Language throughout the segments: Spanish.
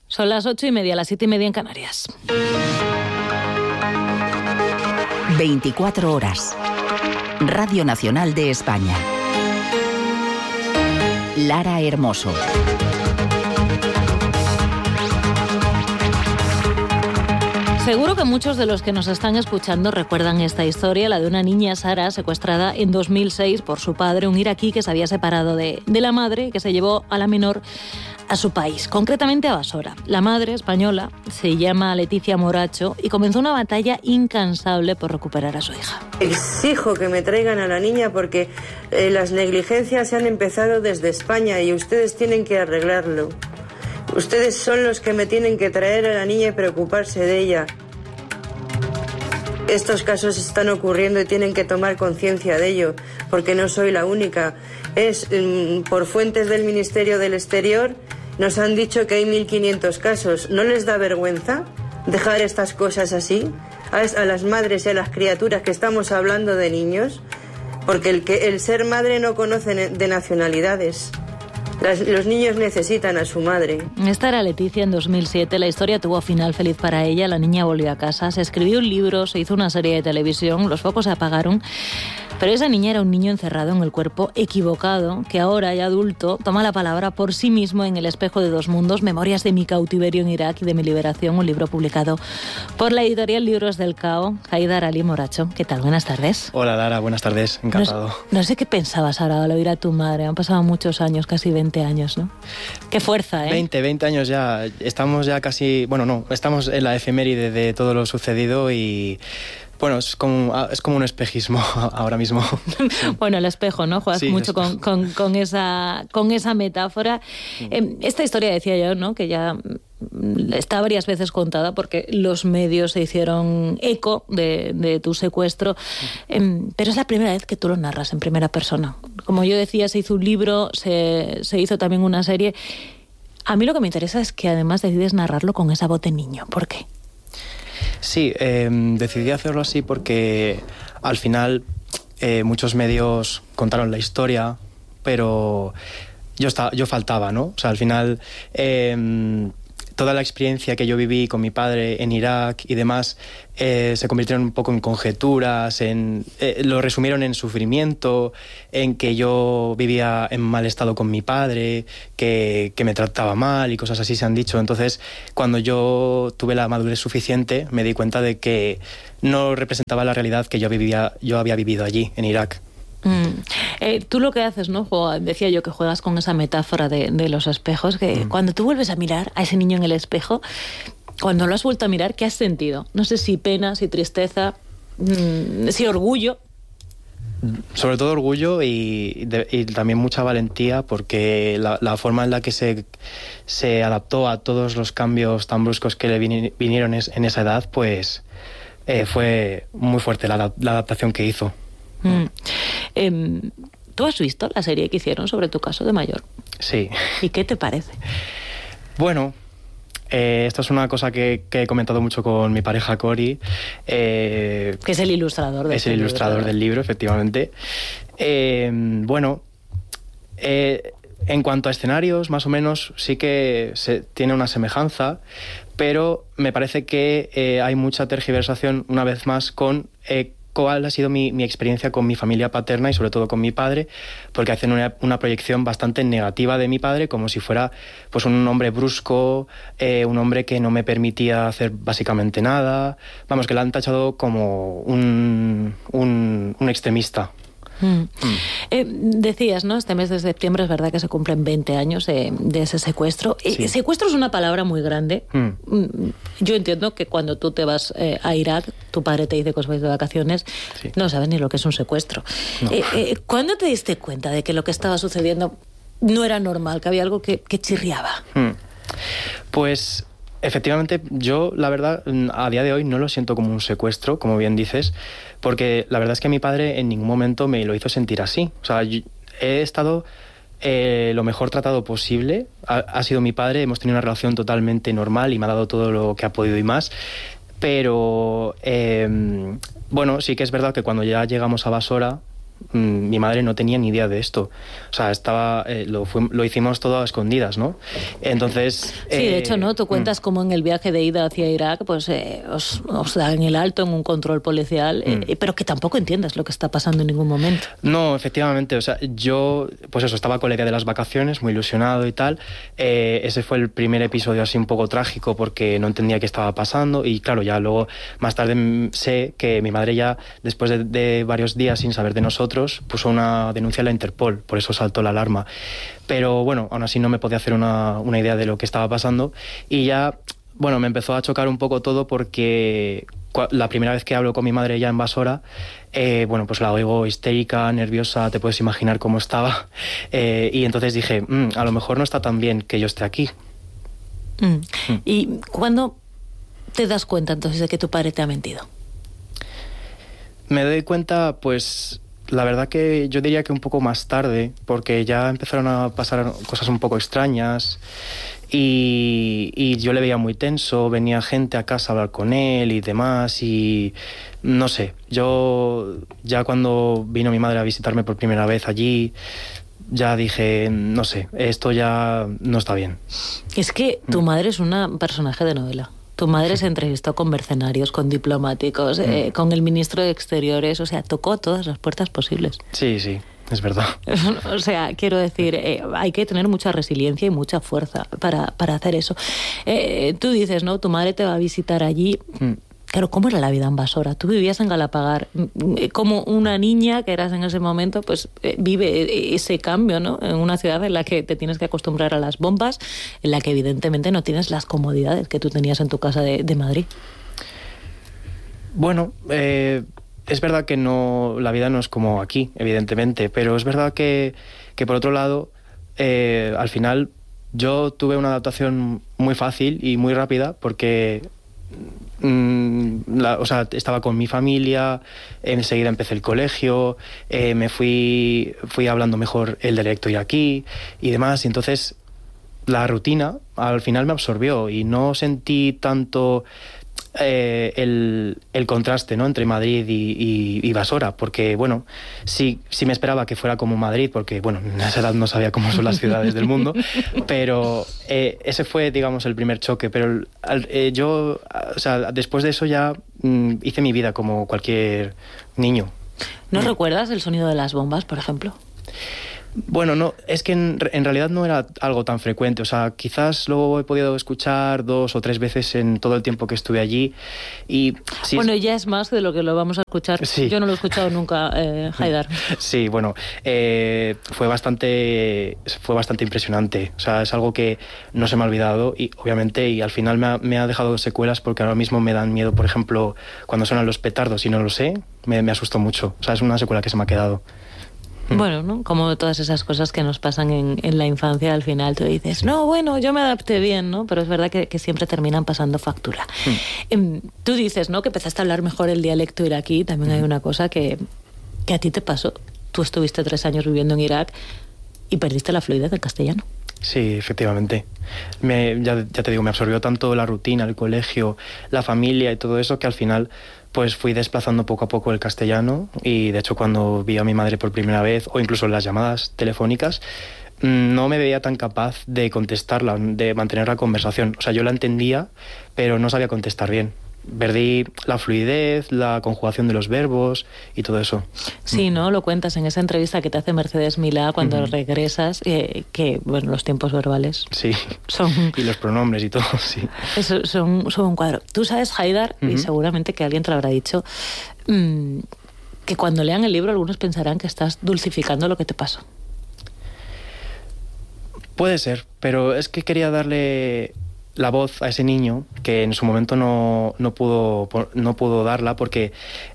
Son las 8:30, las 7:30 en Canarias. 24 horas. Radio Nacional de España. Lara Hermoso. Seguro que muchos de los que nos están escuchando recuerdan esta historia, la de una niña, Sara, secuestrada en 2006 por su padre, un iraquí que se había separado de la madre, que se llevó a la menor a su país, concretamente a Basora. La madre, española, se llama Leticia Moracho y comenzó una batalla incansable por recuperar a su hija. Exijo que me traigan a la niña porque las negligencias se han empezado desde España y ustedes tienen que arreglarlo. Ustedes son los que me tienen que traer a la niña y preocuparse de ella. Estos casos están ocurriendo y tienen que tomar conciencia de ello, porque no soy la única. Por fuentes del Ministerio del Exterior nos han dicho que hay 1.500 casos. ¿No les da vergüenza dejar estas cosas así? A las madres y a las criaturas que estamos hablando de niños, porque el ser madre no conoce de nacionalidades. Los niños necesitan a su madre. Esta era Leticia en 2007. La historia tuvo final feliz para ella. La niña volvió a casa, se escribió un libro, se hizo una serie de televisión, los focos se apagaron. Pero esa niña era un niño encerrado en el cuerpo equivocado, que ahora, ya adulto, toma la palabra por sí mismo en El espejo de dos mundos, Memorias de mi cautiverio en Irak y de mi liberación, un libro publicado por la editorial Libros del Cao. Haidar Ali Moracho, ¿qué tal? Buenas tardes. Hola Lara, buenas tardes, encantado. No sé qué pensabas ahora al oír a tu madre, han pasado muchos años, casi 20 años, ¿no? Qué fuerza, ¿eh? 20 años ya, estamos ya casi, estamos en la efeméride de todo lo sucedido y... Bueno, es como un espejismo ahora mismo. Bueno, el espejo, ¿no? Juegas mucho con esa metáfora. Esta historia, decía yo, ¿no? Que ya está varias veces contada porque los medios se hicieron eco de tu secuestro, pero es la primera vez que tú lo narras en primera persona. Como yo decía, se hizo un libro, se hizo también una serie. A mí lo que me interesa es que además decides narrarlo con esa voz de niño. ¿Por qué? Sí, decidí hacerlo así porque al final muchos medios contaron la historia, pero yo faltaba, ¿no? O sea, al final toda la experiencia que yo viví con mi padre en Irak y demás se convirtieron un poco en conjeturas, lo resumieron en sufrimiento, en que yo vivía en mal estado con mi padre, que me trataba mal y cosas así se han dicho. Entonces, cuando yo tuve la madurez suficiente, me di cuenta de que no representaba la realidad que yo había vivido allí, en Irak. Tú lo que haces, ¿no? Decía yo que juegas con esa metáfora de los espejos, que cuando tú vuelves a mirar a ese niño en el espejo, cuando lo has vuelto a mirar, ¿qué has sentido? No sé si pena, si tristeza, si orgullo. Sobre todo orgullo y también mucha valentía, porque la forma en la que se adaptó a todos los cambios tan bruscos que le vinieron en esa edad, pues fue muy fuerte la adaptación que hizo. ¿Tú has visto la serie que hicieron sobre tu caso de mayor? Sí. ¿Y qué te parece? Bueno, esto es una cosa que he comentado mucho con mi pareja Cori. Que es el ilustrador del libro. Es el ilustrador del libro, efectivamente. En cuanto a escenarios, más o menos sí que tiene una semejanza, pero me parece que hay mucha tergiversación, una vez más, con cuál ha sido mi experiencia con mi familia paterna y sobre todo con mi padre, porque hacen una proyección bastante negativa de mi padre, como si fuera pues un hombre brusco, un hombre que no me permitía hacer básicamente nada. Vamos, que la han tachado como un extremista. Decías, ¿no? Este mes de septiembre es verdad que se cumplen 20 años de ese secuestro. Sí. Secuestro es una palabra muy grande. Yo entiendo que cuando tú te vas a Irak, tu padre te dice que os vais de vacaciones, sí. No sabes ni lo que es un secuestro. No. ¿Cuándo te diste cuenta de que lo que estaba sucediendo no era normal, que había algo que chirriaba? Pues efectivamente, yo la verdad a día de hoy no lo siento como un secuestro, como bien dices, porque la verdad es que mi padre en ningún momento me lo hizo sentir así. O sea, he estado lo mejor tratado posible, ha sido mi padre, hemos tenido una relación totalmente normal y me ha dado todo lo que ha podido y más, pero bueno, sí que es verdad que cuando ya llegamos a Basora, mi madre no tenía ni idea de esto. O sea, lo hicimos todo a escondidas, ¿no? Entonces... Sí, de hecho, ¿no? Tú cuentas como en el viaje de ida hacia Irak, pues os dan el alto en un control policial, pero que tampoco entiendes lo que está pasando en ningún momento. No, efectivamente. O sea, yo, pues eso, estaba con la idea de las vacaciones, muy ilusionado y tal. Ese fue el primer episodio así un poco trágico porque no entendía qué estaba pasando y claro, ya luego más tarde sé que mi madre ya, después de varios días sin saber de nosotros, puso una denuncia a la Interpol, por eso saltó la alarma. Pero bueno, aún así no me podía hacer una idea de lo que estaba pasando y ya, bueno, me empezó a chocar un poco todo porque la primera vez que hablo con mi madre ya en Basora, bueno, pues la oigo histérica, nerviosa, te puedes imaginar cómo estaba, y entonces dije, a lo mejor no está tan bien que yo esté aquí. ¿Y cuándo te das cuenta entonces de que tu padre te ha mentido? Me doy cuenta, pues... La verdad que yo diría que un poco más tarde, porque ya empezaron a pasar cosas un poco extrañas y yo le veía muy tenso, venía gente a casa a hablar con él y demás y no sé, yo ya cuando vino mi madre a visitarme por primera vez allí, ya dije, no sé, esto ya no está bien. Es que tu madre es un personaje de novela. Tu madre se entrevistó con mercenarios, con diplomáticos, con el ministro de Exteriores, o sea, tocó todas las puertas posibles. Sí, sí, es verdad. O sea, quiero decir, hay que tener mucha resiliencia y mucha fuerza para hacer eso. Tú dices, ¿no? Tu madre te va a visitar allí. Claro, ¿cómo era la vida en Basora? Tú vivías en Galapagar. Como una niña que eras en ese momento, pues vive ese cambio, ¿no? En una ciudad en la que te tienes que acostumbrar a las bombas, en la que evidentemente no tienes las comodidades que tú tenías en tu casa de Madrid. Bueno, es verdad que la vida no es como aquí, evidentemente, pero es verdad que por otro lado, al final yo tuve una adaptación muy fácil y muy rápida porque... o sea, estaba con mi familia, enseguida empecé el colegio, me fui hablando mejor el dialecto iraquí y demás, y entonces la rutina al final me absorbió y no sentí tanto el contraste, ¿no? Entre Madrid y Basora, porque bueno, sí me esperaba que fuera como Madrid, porque bueno, en esa edad no sabía cómo son las ciudades del mundo, pero ese fue, digamos, el primer choque, pero yo, o sea, después de eso ya hice mi vida como cualquier niño. ¿No recuerdas el sonido de las bombas, por ejemplo? Bueno, no, es que en realidad no era algo tan frecuente, o sea, quizás lo he podido escuchar 2 o 3 veces en todo el tiempo que estuve allí y... Sí, bueno, ya es más de lo que lo vamos a escuchar. Sí. Yo no lo he escuchado nunca, Haidar. Sí, bueno, fue bastante impresionante, o sea, es algo que no se me ha olvidado y obviamente y al final me ha dejado secuelas porque ahora mismo me dan miedo, por ejemplo, cuando suenan los petardos y no lo sé, me asustó mucho, o sea, es una secuela que se me ha quedado. Bueno, ¿no? Como todas esas cosas que nos pasan en la infancia, al final tú dices, no, bueno, yo me adapté bien, ¿no? Pero es verdad que siempre terminan pasando factura. Tú dices, ¿no? Que empezaste a hablar mejor el dialecto iraquí. También hay una cosa que a ti te pasó. Tú estuviste 3 años viviendo en Irak y perdiste la fluidez del castellano. Sí, efectivamente. Ya te digo, me absorbió tanto la rutina, el colegio, la familia y todo eso que al final... pues fui desplazando poco a poco el castellano y de hecho cuando vi a mi madre por primera vez o incluso en las llamadas telefónicas no me veía tan capaz de contestarla, de mantener la conversación. O sea, yo la entendía, pero no sabía contestar bien. Perdí la fluidez, la conjugación de los verbos y todo eso. Sí, ¿no? Lo cuentas en esa entrevista que te hace Mercedes Milá cuando regresas, que, bueno, los tiempos verbales... Sí, y los pronombres y todo, sí. Son un cuadro. Tú sabes, Haidar, y seguramente que alguien te lo habrá dicho, que cuando lean el libro algunos pensarán que estás dulcificando lo que te pasó. Puede ser, pero es que quería darle... la voz a ese niño que en su momento no pudo darla porque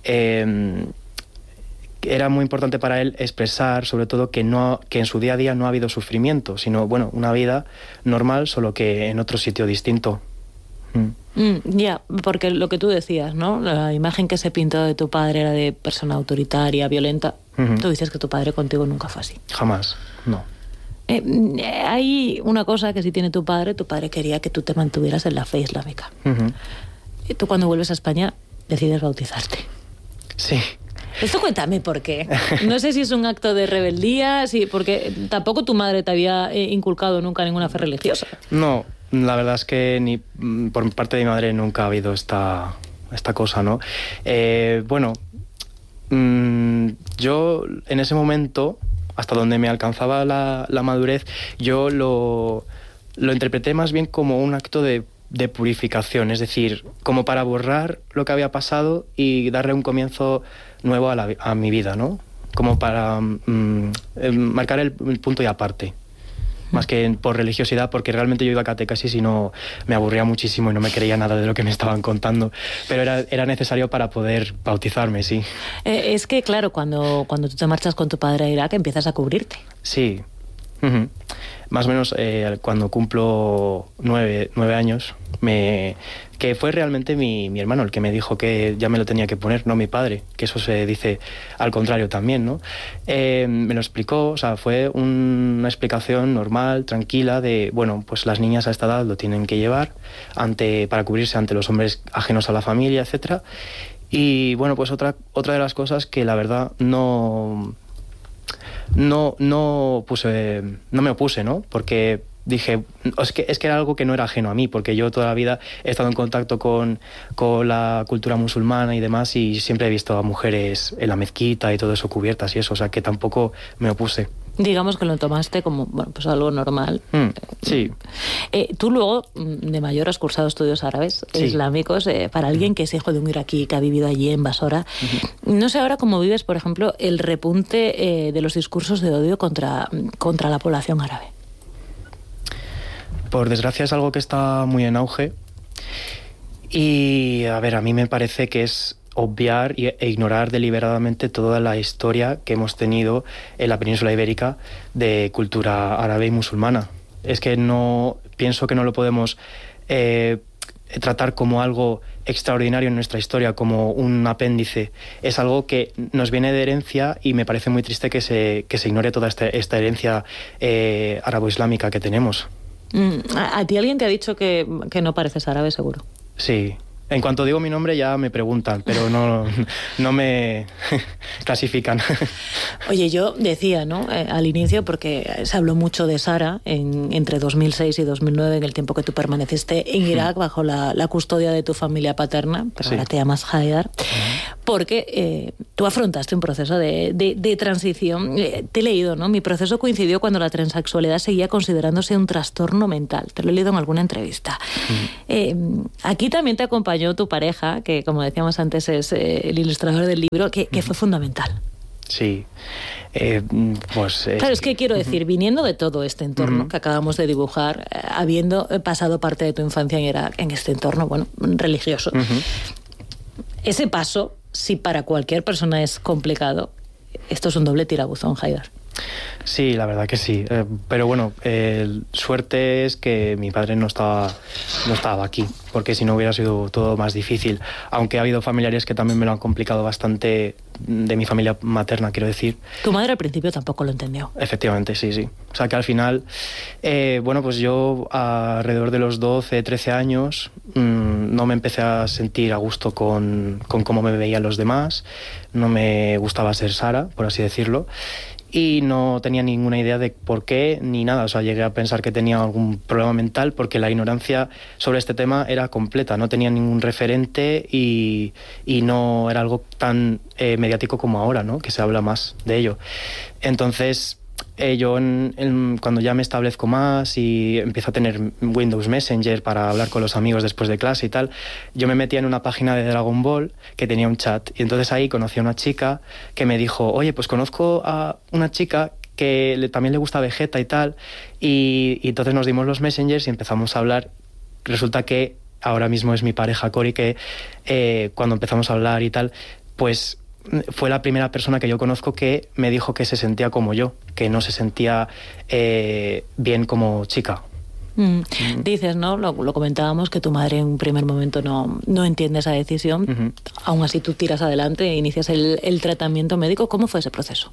era muy importante para él expresar sobre todo que en su día a día no ha habido sufrimiento, sino bueno, una vida normal, solo que en otro sitio distinto. Ya, porque lo que tú decías, ¿no? La imagen que se pintó de tu padre era de persona autoritaria, violenta. Tú dices que tu padre contigo nunca fue así. Jamás, no. Hay una cosa que sí tiene tu padre quería que tú te mantuvieras en la fe islámica. Tú cuando vuelves a España decides bautizarte. Sí. Esto cuéntame por qué. No sé si es un acto de rebeldía, porque tampoco tu madre te había inculcado nunca ninguna fe religiosa. No, la verdad es que ni por parte de mi madre nunca ha habido esta cosa, ¿no? Yo en ese momento, hasta donde me alcanzaba la madurez, yo lo interpreté más bien como un acto de purificación, es decir, como para borrar lo que había pasado y darle un comienzo nuevo a mi vida, ¿no? Como para marcar el punto y aparte. Más que por religiosidad, porque realmente yo iba a catequesis y no me aburría muchísimo y no me creía nada de lo que me estaban contando. Pero era necesario para poder bautizarme, sí. Es que, claro, cuando tú te marchas con tu padre a Irak, empiezas a cubrirte. Sí. Uh-huh. Más o menos cuando cumplo 9 años, que fue realmente mi hermano el que me dijo que ya me lo tenía que poner, no mi padre, que eso se dice al contrario también, ¿no? Me lo explicó, o sea, fue una explicación normal, tranquila, de, bueno, pues las niñas a esta edad lo tienen que llevar para cubrirse ante los hombres ajenos a la familia, etcétera. Y bueno, pues otra de las cosas que la verdad no me opuse, ¿no? Porque dije, es que era algo que no era ajeno a mí, porque yo toda la vida he estado en contacto con la cultura musulmana y demás, y siempre he visto a mujeres en la mezquita y todo eso cubiertas y eso, o sea que tampoco me opuse. Digamos que lo tomaste como, bueno, pues algo normal. Sí. Tú luego, de mayor, has cursado estudios árabes islámicos. Para alguien que es hijo de un iraquí que ha vivido allí en Basora, no sé ahora cómo vives, por ejemplo, el repunte de los discursos de odio contra la población árabe. Por desgracia es algo que está muy en auge. Y, a ver, a mí me parece que es obviar e ignorar deliberadamente toda la historia que hemos tenido en la península ibérica de cultura árabe y musulmana. Es que pienso que no lo podemos tratar como algo extraordinario en nuestra historia, como un apéndice. Es algo que nos viene de herencia y me parece muy triste que se ignore toda esta herencia árabo-islámica que tenemos. ¿A ti alguien te ha dicho que no pareces árabe, seguro? Sí. En cuanto digo mi nombre ya me preguntan, pero no me clasifican. Oye, yo decía, ¿no? Al inicio, porque se habló mucho de Sara entre 2006 y 2009, en el tiempo que tú permaneciste en Irak bajo la custodia de tu familia paterna, pero ahora te llamas Haidar, porque tú afrontaste un proceso de transición. Te he leído, ¿no? Mi proceso coincidió cuando la transexualidad seguía considerándose un trastorno mental. Te lo he leído en alguna entrevista. Aquí también te acompañó tu pareja, que como decíamos antes es el ilustrador del libro, que fue fundamental. Sí. Claro, es que quiero decir, viniendo de todo este entorno que acabamos de dibujar, habiendo pasado parte de tu infancia en Irak, en este entorno, bueno, religioso, ese paso, si para cualquier persona es complicado, esto es un doble tirabuzón, Haidar. Sí, la verdad que sí. Pero bueno, suerte es que mi padre no estaba aquí, porque si no hubiera sido todo más difícil. Aunque ha habido familiares que también me lo han complicado bastante, de mi familia materna, quiero decir. Tu madre al principio tampoco lo entendió. Efectivamente, sí. O sea que al final, bueno, pues yo alrededor de los 12, 13 años no me empecé a sentir a gusto con cómo me veían los demás. No me gustaba ser Sara, por así decirlo. Y no tenía ninguna idea de por qué ni nada. O sea, llegué a pensar que tenía algún problema mental porque la ignorancia sobre este tema era completa. No tenía ningún referente y no era algo tan mediático como ahora, ¿no? Que se habla más de ello. Entonces, yo cuando ya me establezco más y empiezo a tener Windows Messenger para hablar con los amigos después de clase y tal, yo me metía en una página de Dragon Ball que tenía un chat, y entonces ahí conocí a una chica que me dijo, oye, pues conozco a una chica que también le gusta Vegeta y tal, y entonces nos dimos los Messengers y empezamos a hablar. Resulta que ahora mismo es mi pareja Cori, que cuando empezamos a hablar y tal, pues fue la primera persona que yo conozco que me dijo que se sentía como yo, que no se sentía bien como chica. Dices, ¿no? Lo comentábamos, que tu madre en un primer momento no entiende esa decisión. Aún así tú tiras adelante e inicias el tratamiento médico. ¿Cómo fue ese proceso?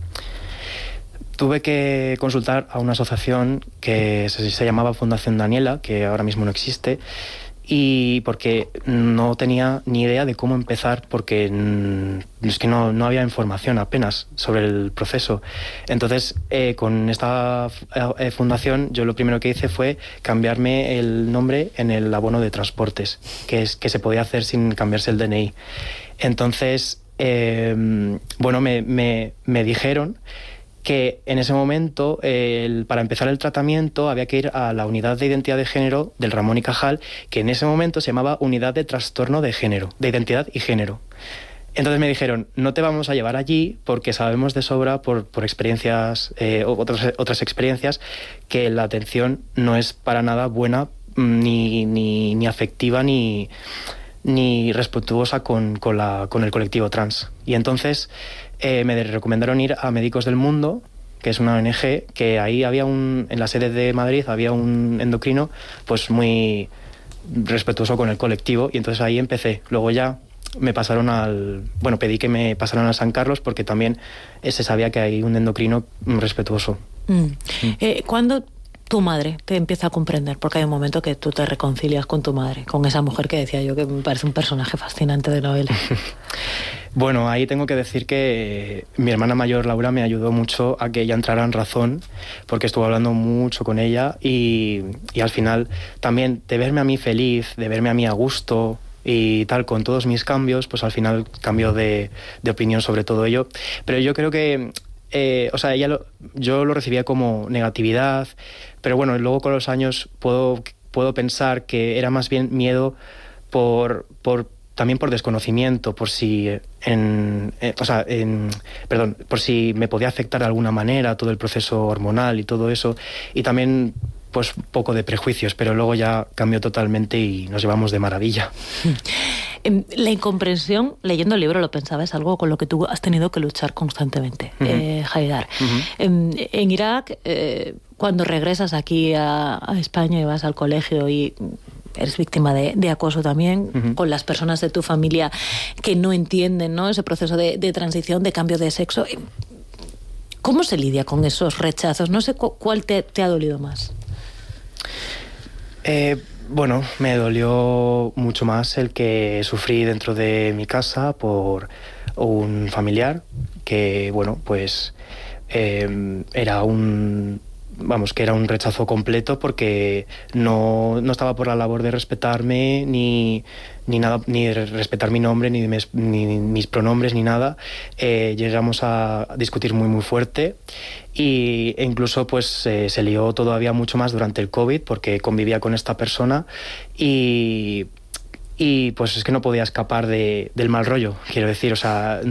Tuve que consultar a una asociación que se llamaba Fundación Daniela, que ahora mismo no existe, y porque no tenía ni idea de cómo empezar, porque es que no había información apenas sobre el proceso. Entonces, con esta fundación, yo lo primero que hice fue cambiarme el nombre en el abono de transportes, que se podía hacer sin cambiarse el DNI. Entonces, bueno, me dijeron que en ese momento, para empezar el tratamiento, había que ir a la unidad de identidad de género del Ramón y Cajal, que en ese momento se llamaba Unidad de Trastorno de Género, de Identidad y Género. Entonces me dijeron, no te vamos a llevar allí porque sabemos de sobra, por experiencias, otras experiencias, que la atención no es para nada buena, ni afectiva, ni respetuosa con el colectivo trans. Y entonces me recomendaron ir a Médicos del Mundo, que es una ONG, que ahí había en la sede de Madrid había un endocrino pues muy respetuoso con el colectivo, y entonces ahí empecé. Luego ya me pasaron pedí que me pasaran a San Carlos, porque también se sabía que hay un endocrino respetuoso. ¿Cuándo tu madre te empieza a comprender? Porque hay un momento que tú te reconcilias con tu madre, con esa mujer que decía yo que me parece un personaje fascinante de novela. Bueno, ahí tengo que decir que mi hermana mayor, Laura, me ayudó mucho a que ella entrara en razón, porque estuve hablando mucho con ella y al final también de verme a mí feliz, de verme a mí a gusto y tal, con todos mis cambios, pues al final cambio de opinión sobre todo ello. Pero yo creo que yo lo recibía como negatividad, pero bueno, luego con los años puedo pensar que era más bien miedo también por desconocimiento, por si por si me podía afectar de alguna manera todo el proceso hormonal y todo eso, y también pues poco de prejuicios, pero luego ya cambió totalmente y nos llevamos de maravilla. La incomprensión, leyendo el libro lo pensaba, es algo con lo que tú has tenido que luchar constantemente, Haidar. En Irak, cuando regresas aquí a España y vas al colegio y eres víctima de acoso también, con las personas de tu familia que no entienden, ¿no?, ese proceso de transición, de cambio de sexo. ¿Cómo se lidia con esos rechazos? No sé cuál te ha dolido más. Bueno, me dolió mucho más el que sufrí dentro de mi casa por un familiar que, bueno, pues era un rechazo completo, porque no estaba por la labor de respetarme ni nada, ni respetar mi nombre, ni mis pronombres, ni nada. Llegamos a discutir muy muy fuerte, e incluso pues se lió todavía mucho más durante el COVID, porque convivía con esta persona y pues es que no podía escapar del mal rollo, quiero decir, o sea,